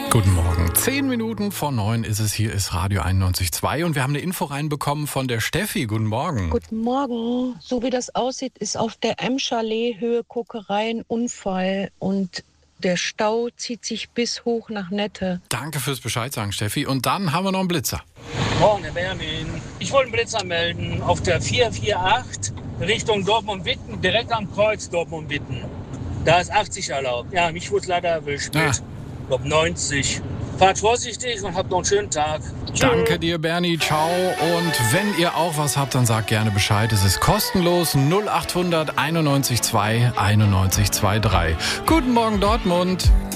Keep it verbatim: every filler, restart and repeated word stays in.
Guten Morgen. Zehn Minuten vor neun ist es. Hier ist Radio einundneunzig Komma zwei und wir haben eine Info reinbekommen von der Steffi. Guten Morgen. Guten Morgen. So wie das aussieht, ist auf der Emscher-Lee-Höhe Kokerei ein Unfall und der Stau zieht sich bis hoch nach Nette. Danke fürs Bescheid sagen, Steffi. Und dann haben wir noch einen Blitzer. Morgen, Herr Bermin. Ich wollte einen Blitzer melden auf der vier vier acht Richtung Dortmund-Witten, direkt am Kreuz Dortmund-Witten. Da ist achtzig erlaubt. Ja, mich wurde leider erwischt Ah. mit, ich glaube, neunzig. Fahrt vorsichtig und habt noch einen schönen Tag. Tschüss. Danke dir, Bernie. Ciao. Und wenn ihr auch was habt, dann sagt gerne Bescheid. Es ist kostenlos. null acht hundert einundneunzig zwei einundneunzig zwei drei. Guten Morgen, Dortmund.